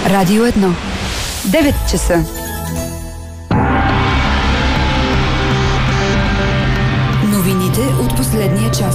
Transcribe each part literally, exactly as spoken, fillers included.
Радио едно. девет часа. Новините от последния час.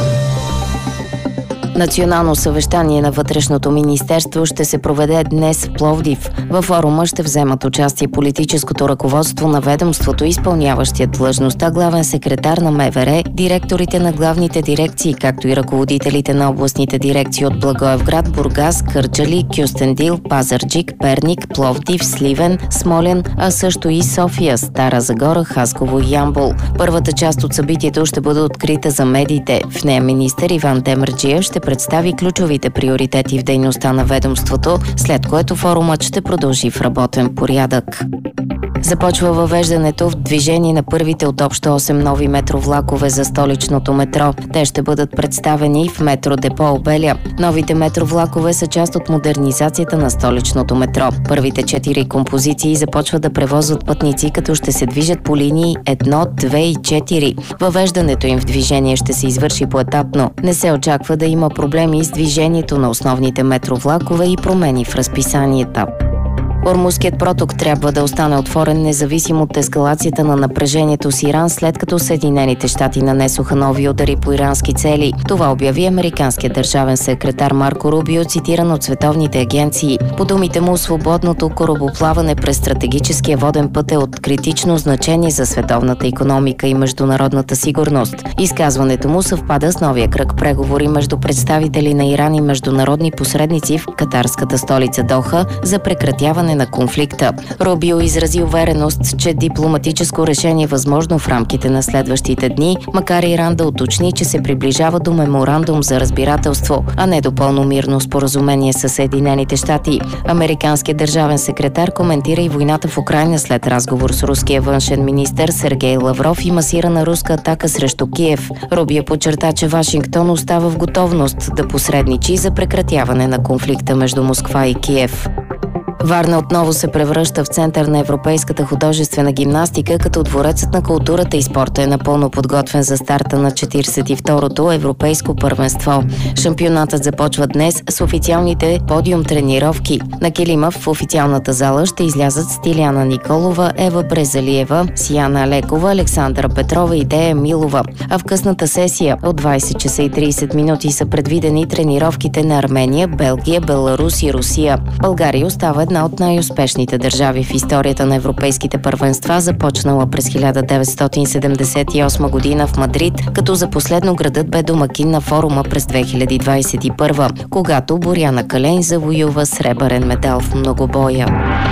Национално съвещание на Вътрешното министерство ще се проведе днес в Пловдив. Във форума ще вземат участие политическото ръководство на ведомството, изпълняващият длъжността главен секретар на МВР, директорите на главните дирекции, както и ръководителите на областните дирекции от Благоевград, Бургас, Кърджали, Кюстендил, Пазарджик, Перник, Пловдив, Сливен, Смолян, а също и София, Стара Загора, Хасково и Ямбол. Първата част от събитието ще бъде открита за медиите. В нея министър Иван Демерджиев ще представи ключовите приоритети в дейността на ведомството, след което форумът ще продължи в работен порядък. Започва въвеждането в движение на първите от общо осем нови метровлакове за столичното метро. Те ще бъдат представени в метро депо Обеля. Новите метровлакове са част от модернизацията на столичното метро. Първите четири композиции започват да превозват пътници, като ще се движат по линии едно, две и четири. Въвеждането им в движение ще се извърши поетапно. Не се очаква да има проблеми с движението на основните метровлакове и промени в разписанията. Ормузският проток трябва да остане отворен независимо от ескалацията на напрежението с Иран, след като Съединените щати нанесоха нови удари по ирански цели. Това обяви американският държавен секретар Марко Рубио, цитиран от световните агенции. По думите му, свободното корабоплаване през стратегическия воден път е от критично значение за световната икономика и международната сигурност. Изказването му съвпада с новия кръг преговори между представители на Иран и международни посредници в катарската столица Доха за прекратяване на конфликта. Рубио изрази увереност, че дипломатическо решение е възможно в рамките на следващите дни, макар Иран да уточни, че се приближава до меморандум за разбирателство, а не до пълно мирно споразумение с Съединените щати. Американският държавен секретар коментира и войната в Украйна след разговор с руския външен министър Сергей Лавров и масирана руска атака срещу Киев. Рубио подчерта, че Вашингтон остава в готовност да посредничи за прекратяване на конфликта между Москва и Киев. Варна отново се превръща в център на европейската художествена гимнастика, като дворецът на културата и спорта е напълно подготвен за старта на четиридесет и второто европейско първенство. Шампионатът започва днес с официалните подиум тренировки. На килима в официалната зала ще излязат Стиляна Николова, Ева Брезалиева, Сияна Лекова, Александра Петрова и Дея Милова. А в късната сесия от двайсет часа и трийсет минути са предвидени тренировките на Армения, Белгия, Беларус и Русия. България остава една от най-успешните държави в историята на европейските първенства, започнала през хиляда деветстотин седемдесет и осма година в Мадрид, като за последно градът бе домакин на форума през две хиляди двайсет и първа, когато Боряна Калейн завоюва сребърен медал в многобоя.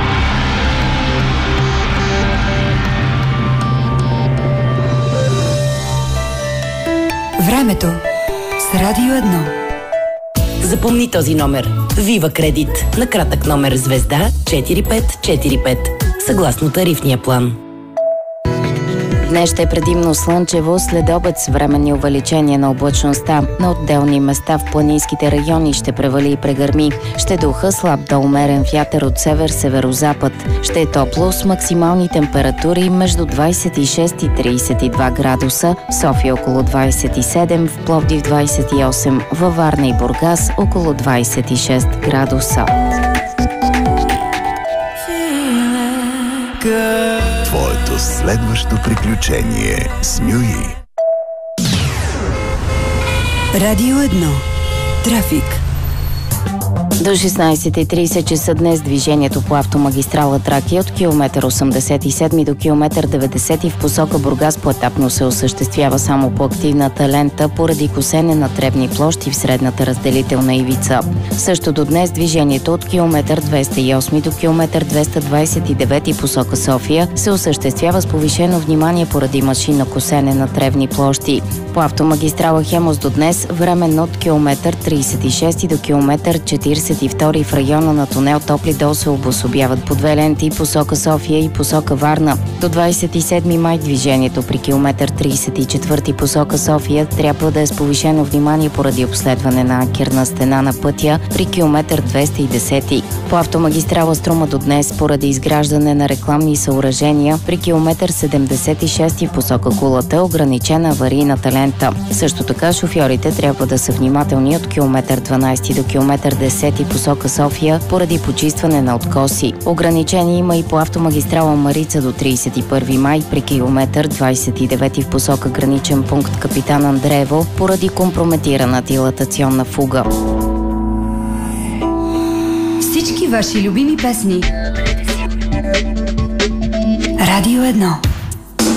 Времето с Радио едно. Запомни този номер. Вива Кредит. На кратък номер звезда четири пет четири пет. Съгласно тарифния план. Днес ще е предимно слънчево, след обед с временни увеличения на облачността. На отделни места в планинските райони ще превали и прегърми. Ще духа слаб до умерен вятър от север-северозапад. Ще е топло с максимални температури между двайсет и шест и трийсет и два градуса, в София около двайсет и седем, в Пловдив двайсет и осем, във Варна и Бургас около двайсет и шест градуса. Твоето следващо приключение с Мюи. Радио едно. Трафик. До шестнайсет и трийсет часа днес движението по автомагистрала Тракия от километър осемдесет и седем до километър деветдесет в посока Бургас поетапно се осъществява само по активната лента поради косене на тревни площи в средната разделителна ивица. Също до днес движението от километър двеста и осем до километър двеста двайсет и девет посока София се осъществява с повишено внимание поради машинно косене на тревни площи. По автомагистрала Хемус до днес временно от километър трийсет и шест до километър четирийсет и втори в района на тунел Топли дол се обособяват по две ленти посока София и посока Варна. До двайсет и седми май движението при километър трийсет и четвърти посока София трябва да е с повишено внимание поради обследване на анкерна стена на пътя при километър двеста и десет. По автомагистрала Струма до днес поради изграждане на рекламни съоръжения при километър седемдесет и шест посока Кулата ограничена аварийната лента. Също така шофьорите трябва да са внимателни от километър дванайсети до километър десети девети посока София поради почистване на откоси. Ограничение има и по автомагистрала Марица до тридесет и първи май при километър двадесет и девети в посока граничен пункт Капитан Андреево поради компрометирана дилатационна фуга. Всички ваши любими песни. Радио едно.